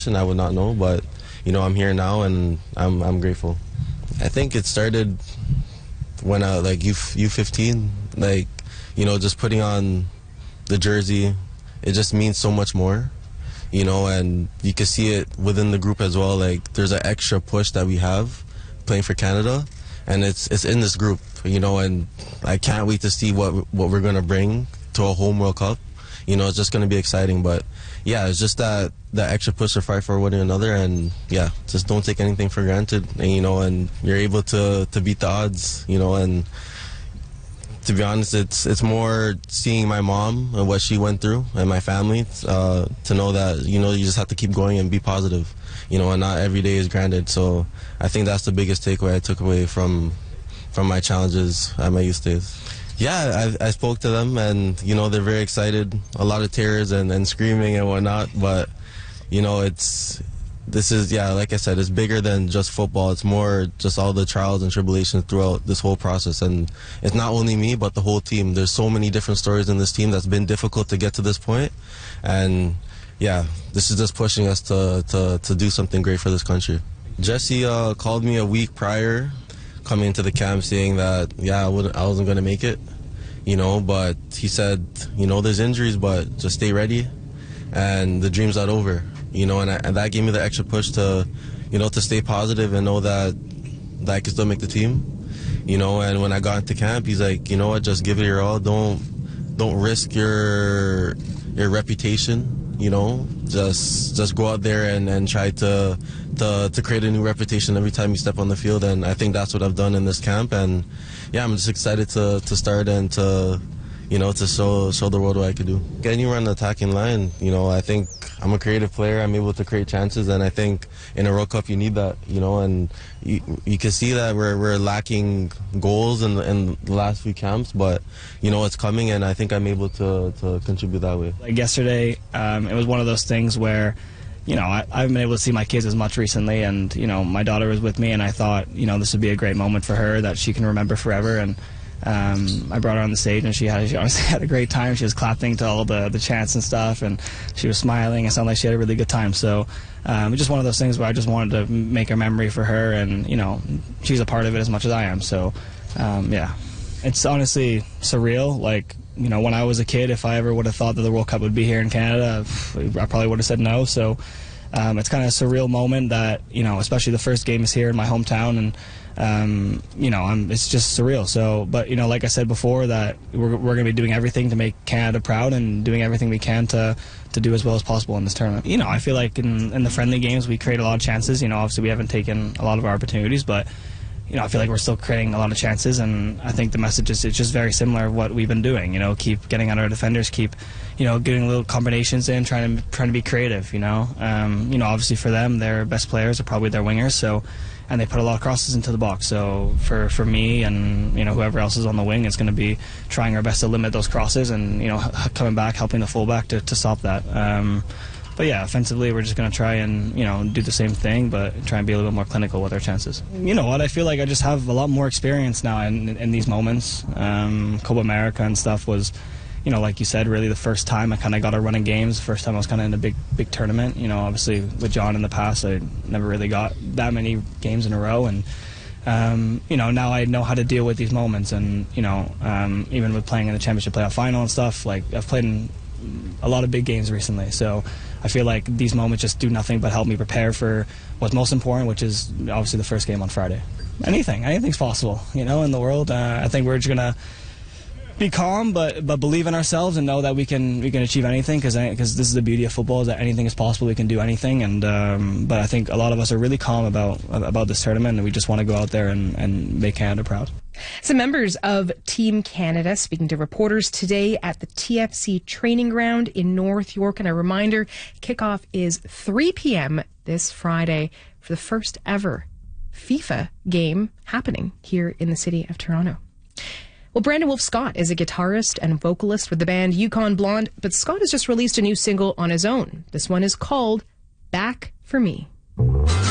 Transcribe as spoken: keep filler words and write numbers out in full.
I would not know, but you know, I'm here now, and I'm I'm grateful. I think it started when I like U U fifteen, like you know, just putting on the jersey, it just means so much more, you know, and you can see it within the group as well. Like there's an extra push that we have playing for Canada, and it's it's in this group, you know, and I can't wait to see what what we're gonna bring to a home World Cup. You know, it's just gonna be exciting, but yeah, it's just that that extra push to fight for one another, and yeah, just don't take anything for granted, and you know, and you're able to to beat the odds, you know, and to be honest, it's it's more seeing my mom and what she went through and my family uh, to know that, you know, you just have to keep going and be positive, you know, and not every day is granted. So I think that's the biggest takeaway I took away from from my challenges at my youth days. Yeah, I, I spoke to them, and, you know, they're very excited. A lot of tears and, and screaming and whatnot, but, you know, it's, this is, yeah, like I said, it's bigger than just football. It's more just all the trials and tribulations throughout this whole process. And it's not only me, but the whole team. There's so many different stories in this team that's been difficult to get to this point. And, yeah, this is just pushing us to, to, to do something great for this country. Jesse uh, called me a week prior, coming into the camp, saying that, yeah, I, wouldn't, I wasn't going to make it, you know, but he said, you know, there's injuries, but just stay ready, and the dream's not over, you know, and, I, and that gave me the extra push to, you know, to stay positive and know that, that I could still make the team, you know, and when I got into camp, he's like, you know what, just give it your all, don't, don't risk your, your reputation, you know, just, just go out there and, and try to, to, to create a new reputation every time you step on the field, and I think that's what I've done in this camp, and yeah, I'm just excited to, to start and to, you know, to show show the world what I could do. Anywhere on the attacking line, you know, I think I'm a creative player. I'm able to create chances, and I think in a World Cup you need that, you know, and you, you can see that we're, we're lacking goals in, in the last few camps, but, you know, it's coming, and I think I'm able to, to contribute that way. Like yesterday, um, it was one of those things where, you know, I, I haven't been able to see my kids as much recently, and, you know, my daughter was with me, and I thought, you know, this would be a great moment for her that she can remember forever, and um, I brought her on the stage, and she had she honestly had a great time. She was clapping to all the, the chants and stuff, and she was smiling. It sounded like she had a really good time, so um, it's just one of those things where I just wanted to make a memory for her, and, you know, she's a part of it as much as I am, so, um, yeah. It's honestly surreal, like, you know, when I was a kid, if I ever would have thought that the World Cup would be here in Canada, I probably would have said no. So um, it's kind of a surreal moment that, you know, especially the first game is here in my hometown, and um, you know, I'm, it's just surreal. So, but, you know, like I said before, that we're, we're going to be doing everything to make Canada proud and doing everything we can to to do as well as possible in this tournament. You know, I feel like in, in the friendly games we create a lot of chances. You know, obviously we haven't taken a lot of our opportunities, but, you know, I feel like we're still creating a lot of chances, and I think the message is it's just very similar to what we've been doing. You know, keep getting at our defenders, keep, you know, getting little combinations in, trying to trying to be creative. You know, um, you know, obviously for them, their best players are probably their wingers, so, and they put a lot of crosses into the box. So for for me and, you know, whoever else is on the wing, it's going to be trying our best to limit those crosses and, you know, coming back, helping the fullback to to stop that. Um, But yeah, offensively, we're just going to try and, you know, do the same thing, but try and be a little bit more clinical with our chances. You know what? I feel like I just have a lot more experience now in, in these moments. Um, Copa America and stuff was, you know, like you said, really the first time I kind of got a run in games. The first time I was kind of in a big, big tournament. You know, obviously with John in the past, I never really got that many games in a row, and um, you know, now I know how to deal with these moments. And, you know, um, even with playing in the championship playoff final and stuff, like I've played in a lot of big games recently, so I feel like these moments just do nothing but help me prepare for what's most important, which is obviously the first game on Friday. Anything, anything's possible, you know, in the world. Uh, I think we're just gonna be calm, but but believe in ourselves and know that we can we can achieve anything, because because this is the beauty of football, is that anything is possible. We can do anything, and um, but I think a lot of us are really calm about about this tournament, and we just want to go out there and, and make Canada proud. Some members of Team Canada speaking to reporters today at the T F C training ground in North York. And a reminder, kickoff is three p m this Friday for the first ever FIFA game happening here in the city of Toronto. Well, Brandon Wolf Scott is a guitarist and vocalist with the band Yukon Blonde, but Scott has just released a new single on his own. This one is called Back for Me.